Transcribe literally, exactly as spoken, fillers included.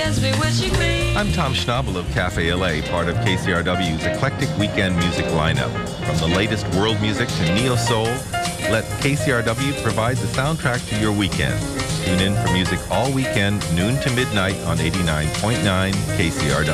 against me when she cleans. I'm Tom Schnabel of Cafe L A, part of K C R W's eclectic weekend music lineup. From the latest world music to neo-soul, let K C R W provide the soundtrack to your weekend. Tune in for music all weekend, noon to midnight on eighty-nine point nine K C R W.